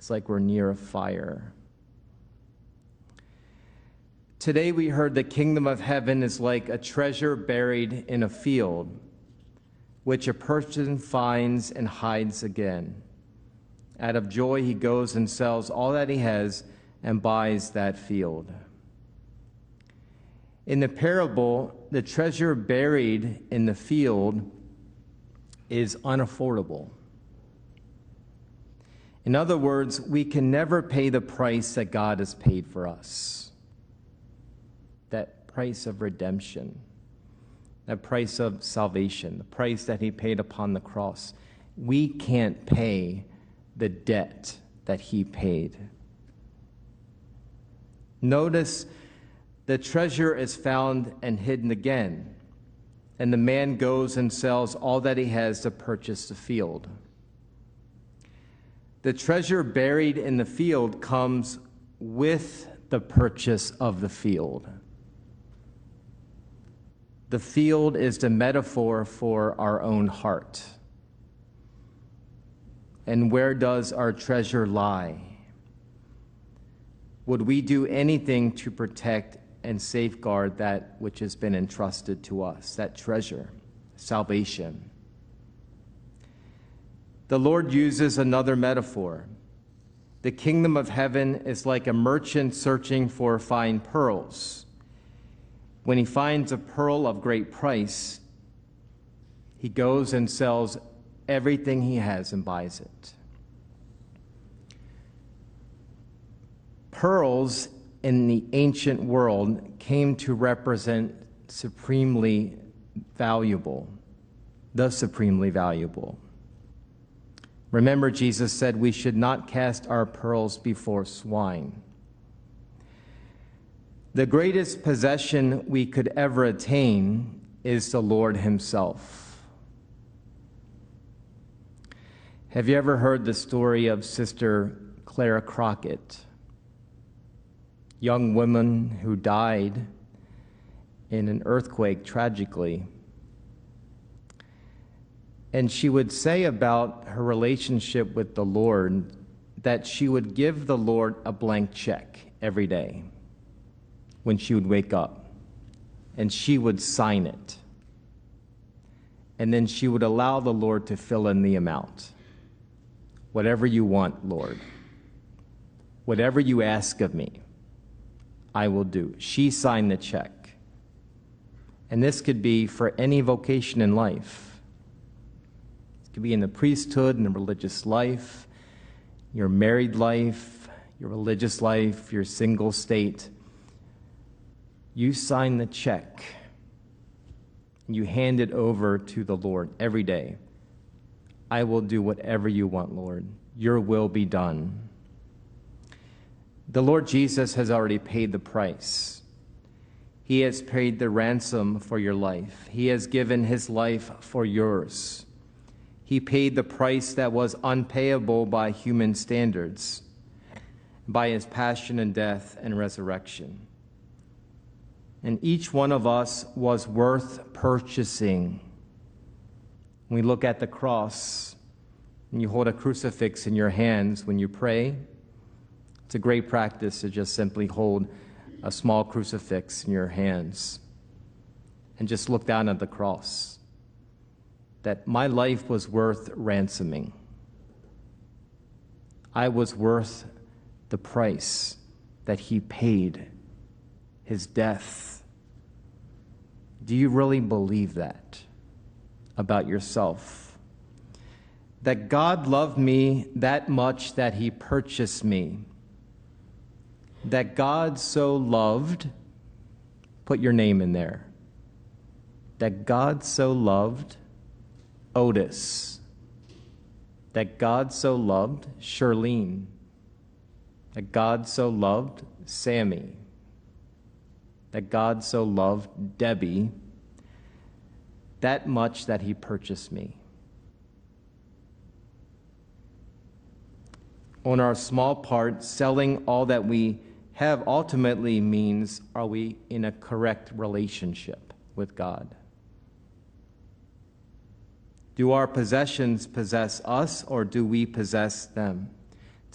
It's like we're near a fire. Today we heard the kingdom of heaven is like a treasure buried in a field, which a person finds and hides again. Out of joy, he goes and sells all that he has and buys that field. In the parable, the treasure buried in the field is unaffordable. In other words, we can never pay the price that God has paid for us. That price of redemption, that price of salvation, the price that he paid upon the cross. We can't pay the debt that he paid. Notice the treasure is found and hidden again, and the man goes and sells all that he has to purchase the field. The treasure buried in the field comes with the purchase of the field. The field is the metaphor for our own heart. And where does our treasure lie? Would we do anything to protect and safeguard that which has been entrusted to us, that treasure, salvation? The Lord uses another metaphor. The kingdom of heaven is like a merchant searching for fine pearls. When he finds a pearl of great price, he goes and sells everything he has and buys it. Pearls in the ancient world came to represent supremely valuable, the supremely valuable. Remember, Jesus said we should not cast our pearls before swine. The greatest possession we could ever attain is the Lord himself. Have you ever heard the story of Sister Clara Crockett? Young woman who died in an earthquake tragically. And she would say about her relationship with the Lord that she would give the Lord a blank check every day when she would wake up, and she would sign it. And then she would allow the Lord to fill in the amount. Whatever you want, Lord. Whatever you ask of me, I will do. She signed the check. And this could be for any vocation in life. It could be in the priesthood, in the religious life, your married life, your religious life, your single state. You sign the check. And you hand it over to the Lord every day. I will do whatever you want, Lord. Your will be done. The Lord Jesus has already paid the price. He has paid the ransom for your life. He has given his life for yours. He paid the price that was unpayable by human standards, by his passion and death and resurrection. And each one of us was worth purchasing. When we look at the cross, and you hold a crucifix in your hands when you pray, it's a great practice to just simply hold a small crucifix in your hands and just look down at the cross. That my life was worth ransoming. I was worth the price that he paid, his death. Do you really believe that about yourself? That God loved me that much that he purchased me. That God so loved, put your name in there. That God so loved Otis. That God so loved Charlene. That God so loved Sammy. That God so loved Debbie. That much that he purchased me. On our small part, selling all that we have ultimately means, are we in a correct relationship with God? Do our possessions possess us, or do we possess them?